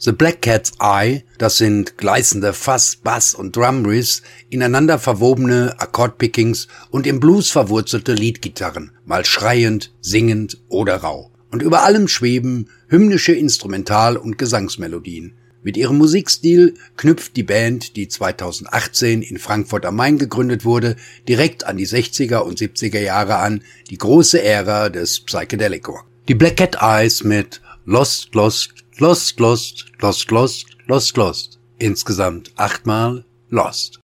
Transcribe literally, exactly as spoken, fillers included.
The Black Cat's Eye, das sind gleißende Fuzz-, Bass- und Drumriffs, ineinander verwobene Akkordpickings und im Blues verwurzelte Leadgitarren, mal schreiend, singend oder rau. Und über allem schweben hymnische Instrumental- und Gesangsmelodien. Mit ihrem Musikstil knüpft die Band, die zweitausendachtzehn in Frankfurt am Main gegründet wurde, direkt an die sechziger und siebziger Jahre an, die große Ära des Psychedelic Rock. Die Black Cat Eyes mit Lost, Lost, Lost, Lost, Lost, Lost, Lost, Lost. Insgesamt achtmal Lost.